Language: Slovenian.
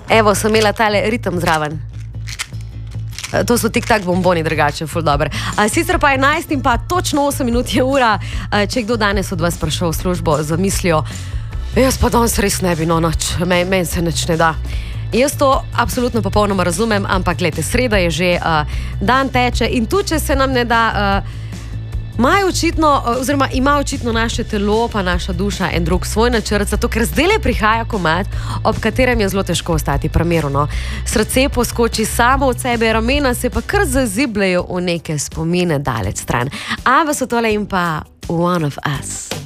Evo, sem imela tale ritem zraven. To so tik-tak bomboni drugače, ful dober. Sicer pa 11 in pa točno 8 minut je ura, če kdo danes od vas prišel v službo z mislijo, jaz pa danes res ne bi, no noč, meni se nič ne da. Jaz to absolutno popolnoma razumem, ampak gledajte, sreda je že, dan teče in tu, če se nam ne da, ima očitno naše telo pa naša duša en drug svoj načrt, zato ker zdajle prihaja komad, ob katerem je zelo težko ostati pri miru, no. Srce poskoči samo od sebe, ramena se pa kar zazibljajo v neke spomine daleč stran. Ava so tole in pa One of Us.